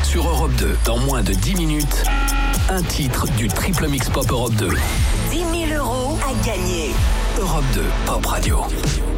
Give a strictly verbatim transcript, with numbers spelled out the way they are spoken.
Sur Europe deux, dans moins de dix minutes, un titre du Triple Mix Pop Europe deux. dix mille euros à gagner. Europe deux, Pop Radio.